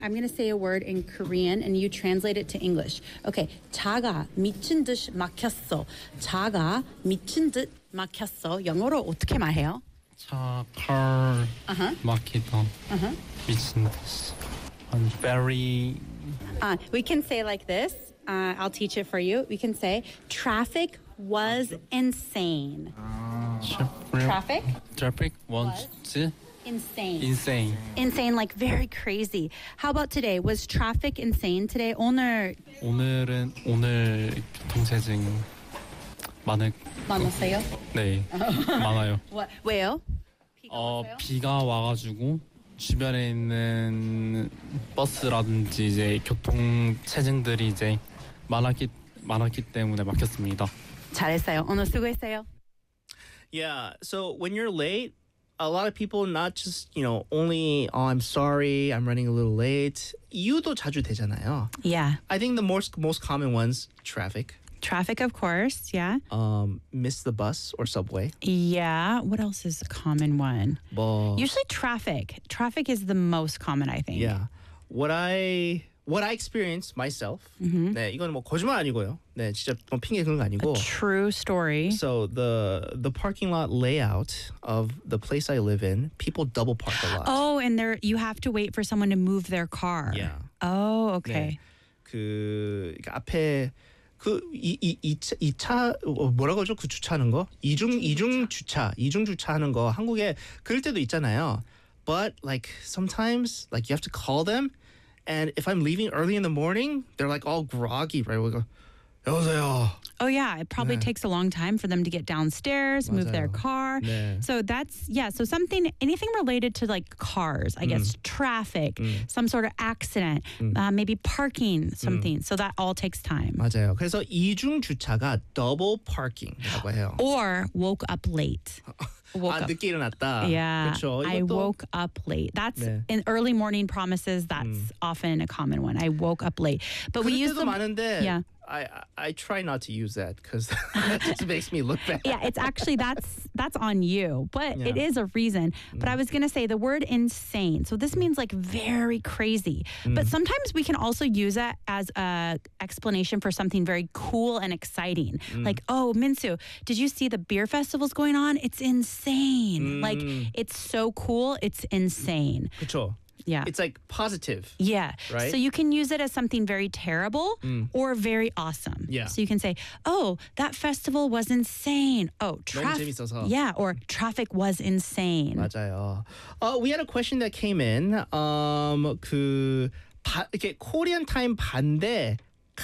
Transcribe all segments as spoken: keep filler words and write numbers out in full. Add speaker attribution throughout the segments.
Speaker 1: I'm going to say a word in Korean and you translate it to English. Okay. 차가 미친 듯 막혔어. 차가 미친 듯 막혔어. 영어로 어떻게 말해요?
Speaker 2: 차, car,
Speaker 1: Uh-huh.
Speaker 2: 막히다,
Speaker 1: Uh-huh.
Speaker 2: 미친 듯. I'm very
Speaker 1: Uh, we can say like this. Uh, I'll teach it for you. We can say traffic was insane. Traffic?
Speaker 2: traffic was
Speaker 1: Insane.
Speaker 2: insane.
Speaker 1: Insane, like very crazy. How about today? Was traffic insane today? 오늘
Speaker 2: 오늘은 오늘 교통체증 많을
Speaker 1: 많았어요?
Speaker 2: 네 많아요.
Speaker 1: What? 왜요? 비가
Speaker 2: 어
Speaker 1: 왔어요?
Speaker 2: 비가 와가지고 주변에 있는 버스라든지 이제 교통 체증들이 이제 많았기 많았기 때문에 막혔습니다.
Speaker 1: 잘했어요. 오늘 수고했어요.
Speaker 3: Yeah. So when you're late, a lot of people not just, you know, only, oh, I'm sorry, I'm running a little late. 이유도 자주 되잖아요.
Speaker 1: Yeah.
Speaker 3: I think the most most common ones, traffic,
Speaker 1: Traffic, of course. Yeah.
Speaker 3: um, miss the bus or subway.
Speaker 1: Yeah. What else is a common one?
Speaker 3: 뭐,
Speaker 1: Usually traffic. Traffic is the most common, I think.
Speaker 3: yeah. What I what I experienced myself. 네, 이건 뭐 거짓말 아니고요. 네, 진짜 뭐 핑계 그런 거 아니고.
Speaker 1: True story.
Speaker 3: So the the parking lot layout of the place I live in, people double park a lot.
Speaker 1: Oh, and there you have to wait for someone to move their car.
Speaker 3: Yeah.
Speaker 1: Oh, okay.
Speaker 3: 그, 그 앞에 그이이이차 뭐라고 하죠? 그 주차하는 거 이중 이중 주차 이중 주차하는 거 한국에 그럴 때도 있잖아요. But like sometimes like you have to call them, and if I'm leaving early in the morning, they're like all groggy, right? We go, 여보세요.
Speaker 1: Oh yeah, it probably
Speaker 3: 네.
Speaker 1: takes a long time for them to get downstairs, move their
Speaker 3: 맞아요.
Speaker 1: car.
Speaker 3: 네.
Speaker 1: So that's yeah, so something anything related to like cars, I guess traffic, some sort of accident, uh, maybe parking, something. So that all takes time.
Speaker 3: 맞아요. 그래서 이중 주차가 double parking이라고 해요.
Speaker 1: Or woke up late. Woke
Speaker 3: 아
Speaker 1: up.
Speaker 3: 늦게 일어났다.
Speaker 1: Yeah,
Speaker 3: 그렇죠.
Speaker 1: I
Speaker 3: 이것도
Speaker 1: woke up late. That's
Speaker 3: 네.
Speaker 1: in early morning promises. That's often a common one. I woke up late, but we
Speaker 3: 그럴
Speaker 1: use
Speaker 3: 때도
Speaker 1: them.
Speaker 3: 많은데
Speaker 1: Yeah.
Speaker 3: I, I I try not to use that because that just makes me look bad.
Speaker 1: Yeah, it's actually that's that's on you, but it
Speaker 3: Yeah.
Speaker 1: is a reason. But I was gonna say the word insane. So this means like very crazy. But sometimes we can also use it as a explanation for something very cool and exciting. Like, oh, Minsu, did you see the beer festivals going on? It's insane. Like it's so cool. It's insane.
Speaker 3: 그렇죠.
Speaker 1: Yeah.
Speaker 3: It's like positive.
Speaker 1: Yeah.
Speaker 3: Right?
Speaker 1: So you can use it as something very terrible or very awesome.
Speaker 3: Yeah.
Speaker 1: So you can say, oh, that festival was insane. Oh, traffic.
Speaker 3: 재밌어서.
Speaker 1: Yeah. Or traffic was insane.
Speaker 3: 맞아요. Uh, we had a question that came in. Um, 그 바, 이렇게 코리안 타임 반대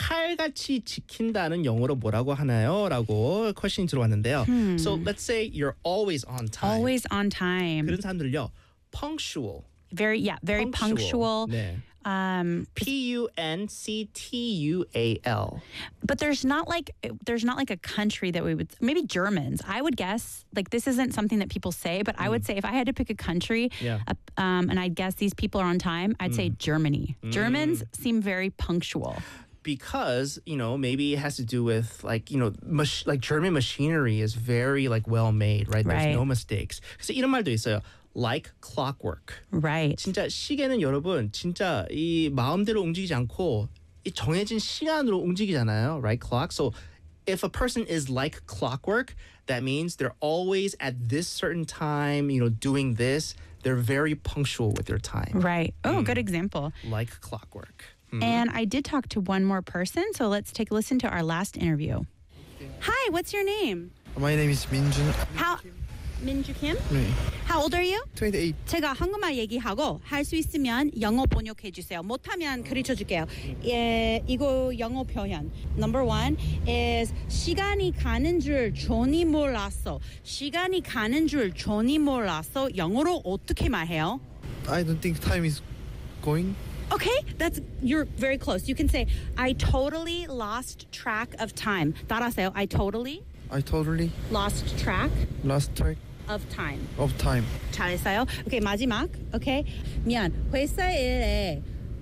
Speaker 3: 칼같이 지킨다는 영어로 뭐라고 하나요? 라고 퀘션이 들어왔는데요. So let's say you're always on time.
Speaker 1: Always on time.
Speaker 3: 그런 사람들요. punctual.
Speaker 1: Very, yeah, very punctual.
Speaker 3: 네.
Speaker 1: Um,
Speaker 3: P U N C T U A L.
Speaker 1: but there's not like there's not like a country that we would maybe Germans. I would guess like this isn't something that people say, but I would say if I had to pick a country,
Speaker 3: Yeah.
Speaker 1: uh, um, and I'd guess these people are on time, I'd say Germany. Germans seem very punctual.
Speaker 3: Because, you know, maybe it has to do with like, you know, mach- like German machinery is very like well made, right? There's
Speaker 1: Right.
Speaker 3: no mistakes. 그래서 이런 말도 있어요. Like clockwork.
Speaker 1: Right.
Speaker 3: 진짜 시계는 여러분 진짜 이 마음대로 움직이지 않고 이 정해진 시간으로 움직이잖아요, right? Clock. So if a person is like clockwork, that means they're always at this certain time, you know, doing this. They're very punctual with their time,
Speaker 1: Right. Oh, good example.
Speaker 3: like clockwork.
Speaker 1: And I did talk to one more person, so let's take a listen to our last interview. Hi, what's your name?
Speaker 4: My name is Minjun.
Speaker 1: How Minju Kim?
Speaker 4: 네.
Speaker 1: How old are you?
Speaker 4: twenty-eight.
Speaker 1: 제가 한국말 얘기하고 할 수 있으면 영어 번역해 주세요. 못하면 가르쳐 줄게요. 예, 이거 영어 표현. Number one is 시간이 가는 줄 전히 몰랐어. 시간이 가는 줄 전히 몰랐어. 영어로 어떻게 말해요?
Speaker 4: I don't think time is going.
Speaker 1: Okay, that's you're very close. You can say I totally lost track of time. 따라하세요. I totally
Speaker 4: I totally
Speaker 1: lost track
Speaker 4: lost track
Speaker 1: of time.
Speaker 4: of time.
Speaker 1: 잘했어요. 오케이, 마지막. 오케이. 미안. 회사 일에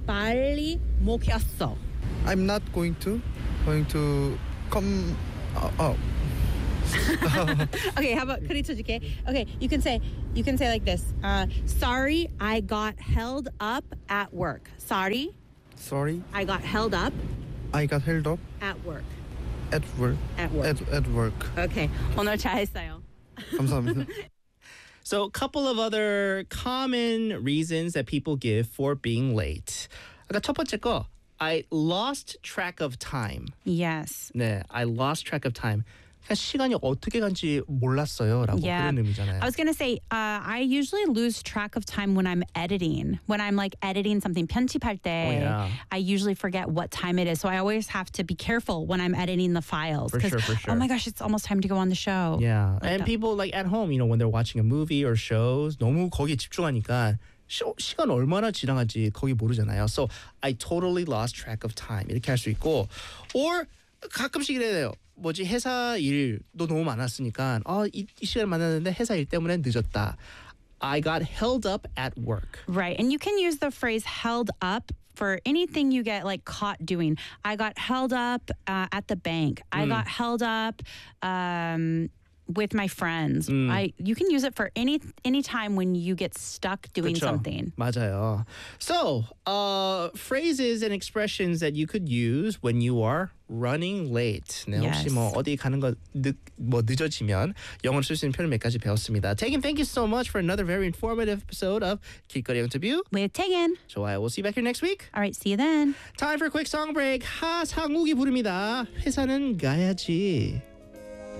Speaker 1: 빨리 먹혔어.
Speaker 4: I'm not going to going to come. Uh, oh,
Speaker 1: Okay, how about could I touch okay? Okay, you can say you can say like this. Uh, sorry, I got held up at work. Sorry,
Speaker 4: Sorry,
Speaker 1: I got held up
Speaker 4: I got held up
Speaker 1: at work.
Speaker 4: at work.
Speaker 1: At work.
Speaker 4: At, at work.
Speaker 1: Okay, 오늘 잘했어요.
Speaker 4: 감사합니다.
Speaker 3: So a couple of other common reasons that people give for being late. 아까 첫 번째 거, I lost track of time.
Speaker 1: Yes.
Speaker 3: 네, I lost track of time. 그냥 시간이 어떻게 간지 몰랐어요라고
Speaker 1: Yeah.
Speaker 3: 그런 의미잖아요.
Speaker 1: I was gonna say uh, I usually lose track of time when I'm editing. When I'm like editing something 편집할 때,
Speaker 3: Oh, yeah.
Speaker 1: I usually forget what time it is. So I always have to be careful when I'm editing the files.
Speaker 3: For
Speaker 1: 'cause,
Speaker 3: sure, for
Speaker 1: Oh
Speaker 3: sure.
Speaker 1: my gosh, it's almost time to go on the show.
Speaker 3: Yeah,
Speaker 1: Like
Speaker 3: and
Speaker 1: that.
Speaker 3: people like at home, you know, when they're watching a movie or shows, 너무 거기에 집중하니까 시, 시간 얼마나 지나간지 거기 모르잖아요. So I totally lost track of time. 이렇게 할 수 있고, or 가끔씩 이래요. 뭐지 회사 일도 너무 많았으니까 어, 이, 이 시간에 만났는데 회사 일 때문에 늦었다. I got held up at work.
Speaker 1: Right. And you can use the phrase held up for anything you get like caught doing. I got held up uh, at the bank. I got held up um, with my friends. I you can use it for any any time when you get stuck doing
Speaker 3: 그쵸?
Speaker 1: something.
Speaker 3: 맞아요. So, uh, phrases and expressions that you could use when you are running late. 네, 혹시
Speaker 1: Yes.
Speaker 3: 뭐 어디 가는 거 늦, 뭐 늦어지면 영어로 쓸 수 있는 표현 몇 가지 배웠습니다. Tegan, thank you so much for another very informative episode of 길거리 인터뷰.
Speaker 1: With Tegan.
Speaker 3: 좋아요. We'll see you back here next week.
Speaker 1: All right, see you then.
Speaker 3: Time for a quick song break. 하상욱이 부릅니다. 회사는 가야지.